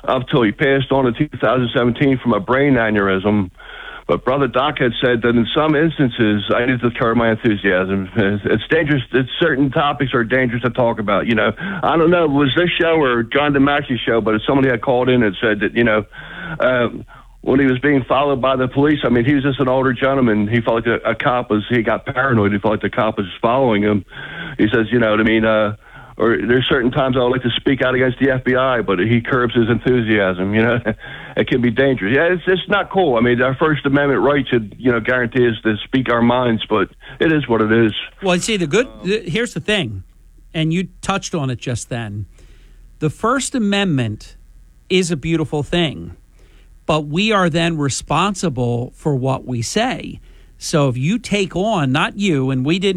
up till he passed on in 2017 from a brain aneurysm. But Brother Doc had said that in some instances, I need to curb my enthusiasm. It's dangerous. Certain topics are dangerous to talk about. You know, I don't know, was this show or John DeMaxie's show, but somebody had called in and said that, you know, when he was being followed by the police, I mean, he was just an older gentleman. He felt like he got paranoid. He felt like the cop was following him. He says, you know what I mean? Or there's certain times I would like to speak out against the FBI, but he curbs his enthusiasm. You know, it can be dangerous. Yeah, it's just not cool. I mean, our First Amendment right should, you know, guarantee us to speak our minds, but it is what it is. Well, see, here's the thing, and you touched on it just then. The First Amendment is a beautiful thing, but we are then responsible for what we say. So if you take on, not you, and we didn't